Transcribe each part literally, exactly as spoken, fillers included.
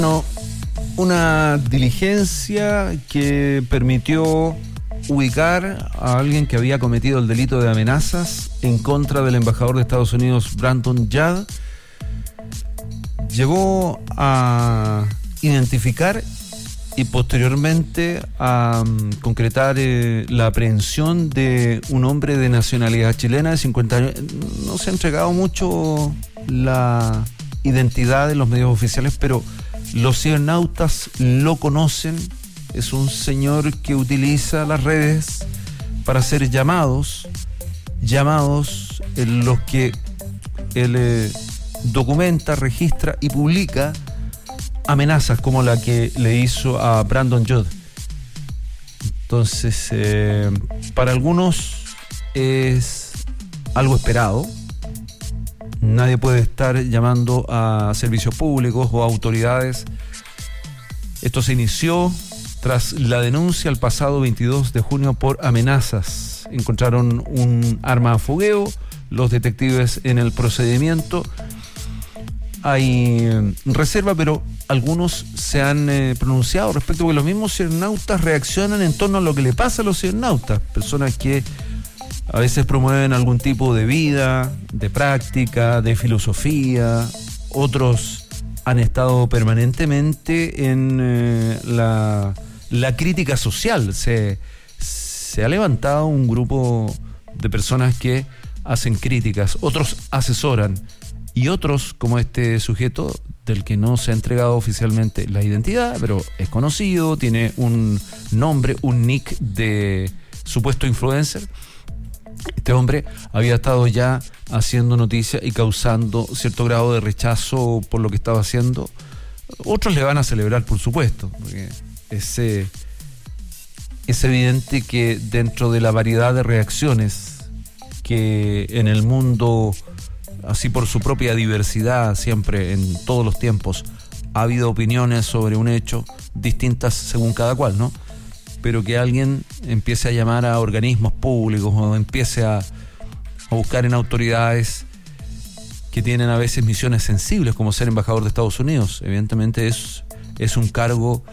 No, una diligencia que permitió ubicar a alguien que había cometido el delito de amenazas en contra del embajador de Estados Unidos, Brandon Judd, llevó a identificar y posteriormente a um, concretar eh, la aprehensión de un hombre de nacionalidad chilena de cincuenta años. No se ha entregado mucho la identidad de los medios oficiales, pero los cibernautas lo conocen. Es un señor que utiliza las redes para hacer llamados, llamados en los que él eh, documenta, registra y publica amenazas como la que le hizo a Brandon Judd. Entonces, eh, para algunos es algo esperado. Nadie puede estar llamando a servicios públicos o a autoridades. Esto se inició tras la denuncia el pasado veintidós de junio por amenazas. Encontraron un arma a fogueo, los detectives en el procedimiento. Hay reserva, pero algunos se han eh, pronunciado respecto, porque los mismos cibernautas reaccionan en torno a lo que le pasa a los cibernautas. Personas que a veces promueven algún tipo de vida, de práctica, de filosofía. Otros han estado permanentemente en eh, la, la crítica social. Se, se ha levantado un grupo de personas que hacen críticas, otros asesoran, y otros, como este sujeto del que no se ha entregado oficialmente la identidad, pero es conocido, tiene un nombre, un nick de supuesto influencer. Este hombre había estado ya haciendo noticia y causando cierto grado de rechazo por lo que estaba haciendo. Otros le van a celebrar, por supuesto, porque es, eh, es evidente que dentro de la variedad de reacciones que en el mundo, así por su propia diversidad, siempre en todos los tiempos, ha habido opiniones sobre un hecho distintas según cada cual, ¿no? Pero que alguien empiece a llamar a organismos públicos o empiece a, a buscar en autoridades que tienen a veces misiones sensibles, como ser embajador de Estados Unidos, evidentemente es, es un cargo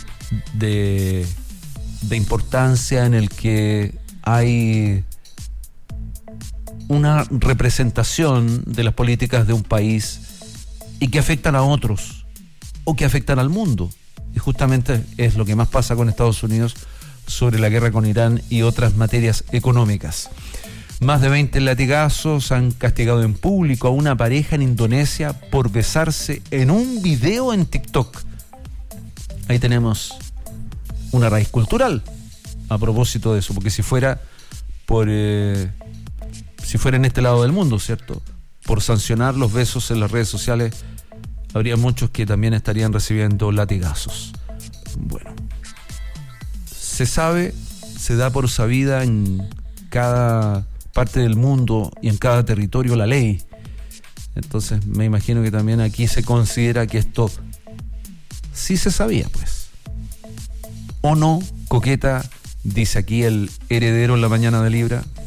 de, de importancia en el que hay una representación de las políticas de un país y que afectan a otros o que afectan al mundo. Y justamente es lo que más pasa con Estados Unidos sobre la guerra con Irán y otras materias económicas. Más de veinte latigazos han castigado en público a una pareja en Indonesia por besarse en un video en TikTok. Ahí tenemos una raíz cultural a propósito de eso, porque si fuera por eh, si fuera en este lado del mundo, ¿cierto?, por sancionar los besos en las redes sociales, habría muchos que también estarían recibiendo latigazos. Bueno, se sabe, se da por sabida en cada parte del mundo y en cada territorio la ley. Entonces me imagino que también aquí se considera que esto sí se sabía, pues. ¿O no, Coqueta? Dice aquí el heredero en la mañana de Libra.